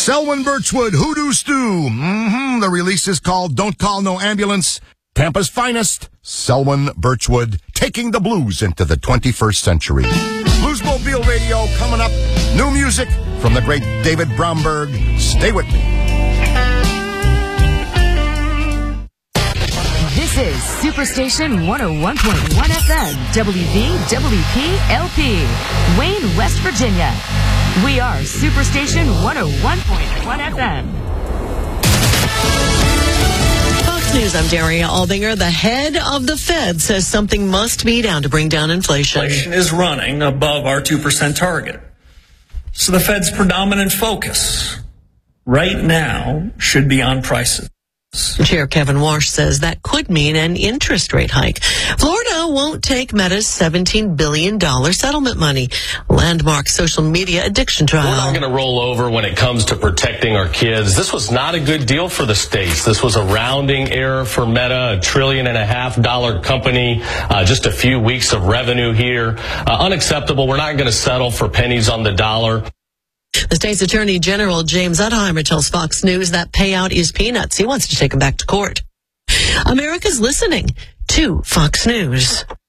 Selwyn Birchwood, Hoodoo Stew. The release is called Don't Call No Ambulance. Tampa's finest, Selwyn Birchwood, taking the blues into the 21st century. Bluesmobile Radio coming up. New music from the great David Bromberg. Stay with me. This is Superstation 101.1 FM, WVWP LP, Wayne, West Virginia. We are Superstation 101.1 FM. Fox News, I'm Daria Aldinger. The head of the Fed says something must be done to bring down inflation. Inflation is running above our 2% target. So the Fed's predominant focus right now should be on prices. Chair Kevin Warsh says that could mean an interest rate hike. Florida won't take Meta's $17 billion settlement money. Landmark social media addiction trial. We're not going to roll over when it comes to protecting our kids. This was not a good deal for the states. This was a rounding error for Meta, $1.5 trillion company, just a few weeks of revenue here. Unacceptable. We're not going to settle for pennies on the dollar. The state's attorney general, James Utheimer, tells Fox News that payout is peanuts. He wants to take him back to court. America's listening to Fox News.